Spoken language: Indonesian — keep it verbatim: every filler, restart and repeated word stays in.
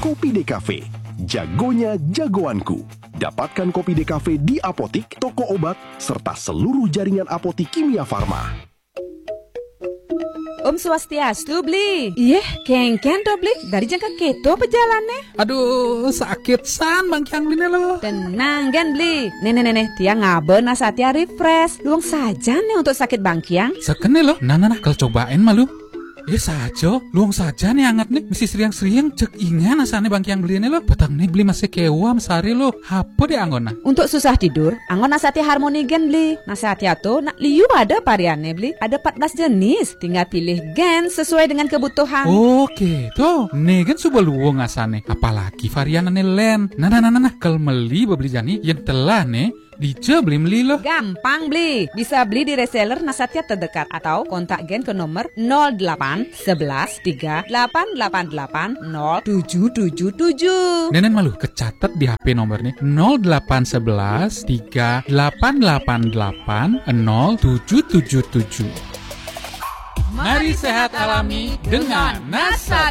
Kopi D Cafe. Jagonya jagoanku. Dapatkan Kopi D Cafe di apotik, toko obat, serta seluruh jaringan apotik Kimia Farma. Om Swastiastu, Bli. Iya, kengken tuh, Bli. Dari jangka keto pejalannya. Aduh, sakit san Bang Kyang Bli lo. Tenang, Gen, Bli. Nenek-nenek, tiang ngabe nasatia refresh. Luang saja nih untuk sakit Bang Kyang. Sekene lo, nah nah nah, kalau cobain malu. Eh saja, luang saja nih anget nih. Mesti sering-sering cek ingan asane Bang Kyang beli ini lo. Petang nih beli masih kewam sehari lo. Apa deh anggona? Untuk susah tidur, anggon nasati harmoni gen beli. Nasati tuh nak liu ada variannya beli. Ada empat belas jenis. Tinggal pilih gen sesuai dengan kebutuhan. Oke, tuh. Nih kan sudah luang asane. Apalagi variannya len. Nah nah nah nah, kalau meli beli jani yang telah nih. Dice beli beli lo. Gampang beli. Bisa beli di reseller Nasatya terdekat atau kontak Gen ke nomor nol delapan sebelas tiga delapan delapan delapan nol tujuh tujuh tujuh. Nenen malu kecatat di H P nomor nih nol delapan sebelas tiga delapan delapan delapan nol tujuh tujuh tujuh. Mari sehat alami dengan Nasatya.